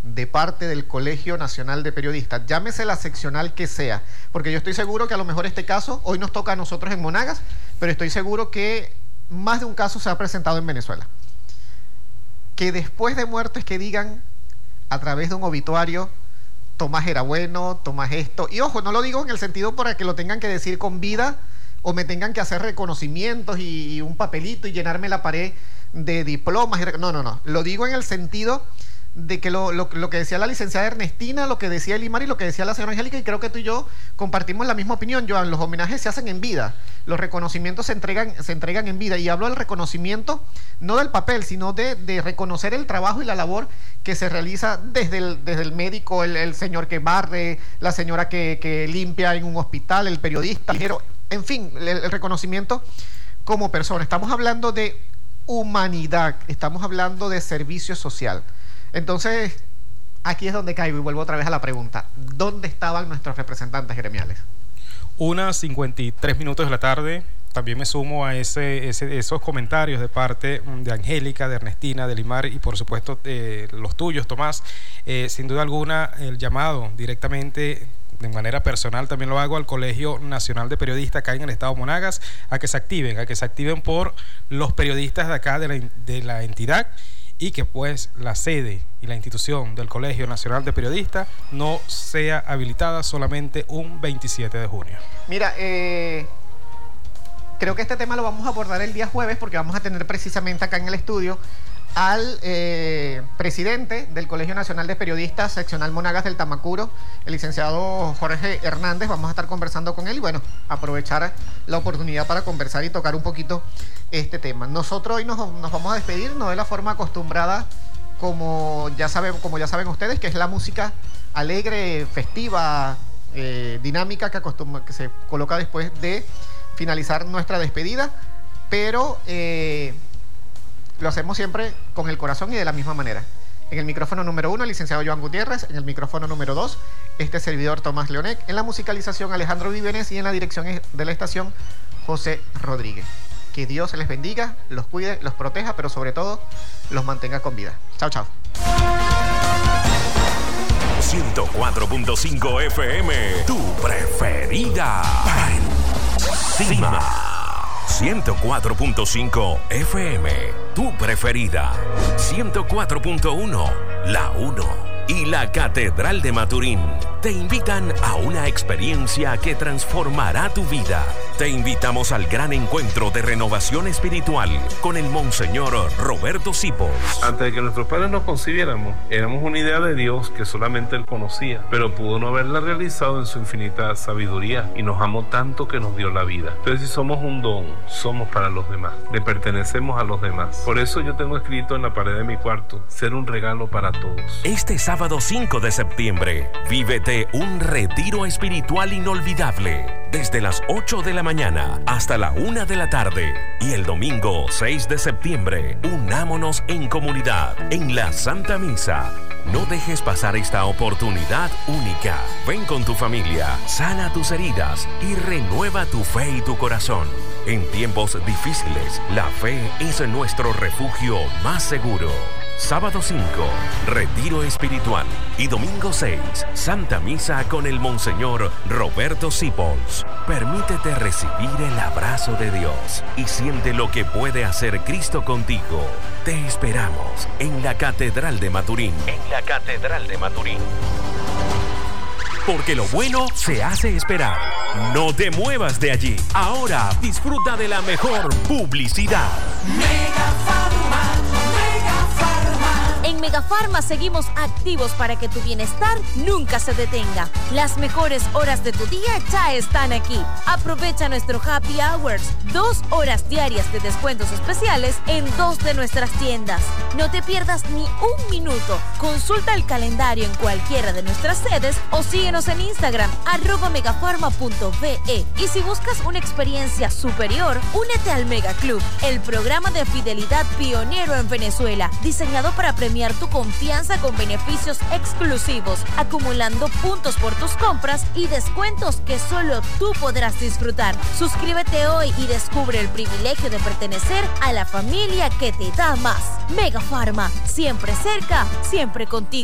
de parte del Colegio Nacional de Periodistas, llámese la seccional que sea, porque yo estoy seguro que a lo mejor este caso hoy nos toca a nosotros en Monagas, pero estoy seguro que más de un caso se ha presentado en Venezuela. Que después de muerto es que digan a través de un obituario: Tomás era bueno, Tomás esto. Y ojo, no lo digo en el sentido para que lo tengan que decir con vida o me tengan que hacer reconocimientos y un papelito y llenarme la pared de diplomas. No. Lo digo en el sentido de que lo que decía la licenciada Ernestina, lo que decía Elimar y lo que decía la señora Angélica, y creo que tú y yo compartimos la misma opinión, Joan. Los homenajes se hacen en vida, los reconocimientos se entregan en vida, y hablo del reconocimiento no del papel, sino de reconocer el trabajo y la labor que se realiza desde el médico, el señor que barre, la señora que limpia en un hospital, el periodista, en fin, el reconocimiento como persona. Estamos hablando de humanidad, estamos hablando de servicio social. Entonces, aquí es donde caigo y vuelvo otra vez a la pregunta: ¿dónde estaban nuestros representantes gremiales? 1:53 de la tarde. También me sumo a esos comentarios de parte de Angélica, de Ernestina, de Limar y por supuesto los tuyos, Tomás. Sin duda alguna, el llamado directamente, de manera personal, también lo hago al Colegio Nacional de Periodistas acá en el estado de Monagas, a que se activen por los periodistas de acá de la entidad, y que pues la sede y la institución del Colegio Nacional de Periodistas no sea habilitada solamente un 27 de junio. Mira, creo que este tema lo vamos a abordar el día jueves, porque vamos a tener precisamente acá en el estudio al presidente del Colegio Nacional de Periodistas seccional Monagas del Tamacuro, el licenciado Jorge Hernández. Vamos a estar conversando con él y bueno, aprovechar la oportunidad para conversar y tocar un poquito este tema. Nosotros hoy nos vamos a despedir, no de la forma acostumbrada, como ya saben ustedes, que es la música alegre, festiva, dinámica que se coloca después de finalizar nuestra despedida, pero lo hacemos siempre con el corazón y de la misma manera. En el micrófono número 1, el licenciado Joan Gutiérrez. En el micrófono número 2, este servidor Tomás Leonec. En la musicalización, Alejandro Vívenes. Y en la dirección de la estación, José Rodríguez. Que Dios les bendiga, los cuide, los proteja, pero sobre todo, los mantenga con vida. Chao, chao. 104.5 FM, tu preferida. Encima. 104.5 FM, tu preferida. 104.1, la 1. Y la Catedral de Maturín te invitan a una experiencia que transformará tu vida. Te invitamos al gran encuentro de renovación espiritual con el Monseñor Roberto Sipos. Antes de que nuestros padres nos concibiéramos, éramos una idea de Dios que solamente Él conocía, pero pudo no haberla realizado en su infinita sabiduría, y nos amó tanto que nos dio la vida. Entonces, si somos un don, somos para los demás, le pertenecemos a los demás. Por eso yo tengo escrito en la pared de mi cuarto: ser un regalo para todos. Este sábado 5 de septiembre, vívete un retiro espiritual inolvidable, desde las 8 de la mañana hasta la 1 de la tarde. Y el domingo 6 de septiembre, unámonos en comunidad en la Santa Misa. No dejes pasar esta oportunidad única. Ven con tu familia, sana tus heridas y renueva tu fe y tu corazón. En tiempos difíciles, la fe es nuestro refugio más seguro. Sábado 5, retiro espiritual. Y domingo 6, Santa Misa con el Monseñor Roberto Sipos. Permítete recibir el abrazo de Dios y siente lo que puede hacer Cristo contigo. Te esperamos en la Catedral de Maturín. En la Catedral de Maturín. Porque lo bueno se hace esperar. No te muevas de allí. Ahora disfruta de la mejor publicidad. En Megafarma seguimos activos para que tu bienestar nunca se detenga. Las mejores horas de tu día ya están aquí. Aprovecha nuestro Happy Hours, 2 horas diarias de descuentos especiales en 2 de nuestras tiendas. No te pierdas ni un minuto. Consulta el calendario en cualquiera de nuestras sedes o síguenos en Instagram, @megafarma.ve. Y si buscas una experiencia superior, únete al Mega Club, el programa de fidelidad pionero en Venezuela, diseñado para premiar tu confianza con beneficios exclusivos, acumulando puntos por tus compras y descuentos que solo tú podrás disfrutar. Suscríbete hoy y descubre el privilegio de pertenecer a la familia que te da más. Megafarma, siempre cerca, siempre contigo.